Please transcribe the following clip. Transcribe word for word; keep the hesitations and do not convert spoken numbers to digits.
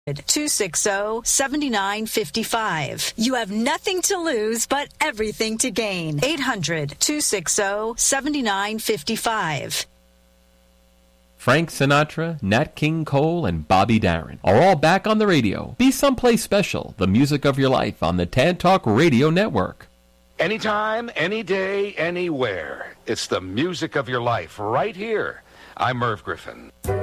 two six zero, seven nine five five. You have nothing to lose but everything to gain. eight hundred, two six zero, seven nine five five. Frank Sinatra, Nat King Cole, and Bobby Darin are all back on the radio. Be Someplace Special, the music of your life on the Tan Talk Radio Network. Anytime, any day, anywhere. It's the music of your life right here. I'm Merv Griffin.